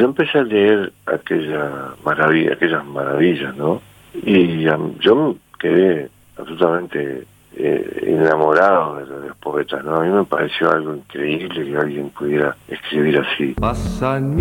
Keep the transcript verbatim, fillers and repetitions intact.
yo empecé a leer aquella maravilla, aquellas maravillas, ¿no? Y um, yo quedé absolutamente eh, enamorado de, de los poetas, ¿no? A mí me pareció algo increíble que alguien pudiera escribir así. Pasan